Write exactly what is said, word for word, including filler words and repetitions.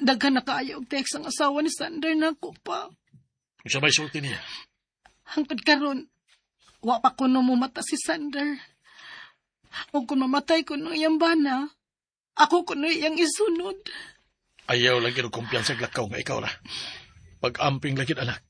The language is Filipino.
Daghan na kaayo og text ang asawa ni Sander na ko pa. Kung siya may sulti niya. Hangtod karon, wa pa kuno mo mata si Sander. O kung mamatay ko ng iyang bana, ako kuno iyang isunod. Ayaw lagi ng kumpiyansa glakaw nga ikaw ra. Pag-amping lagi anak.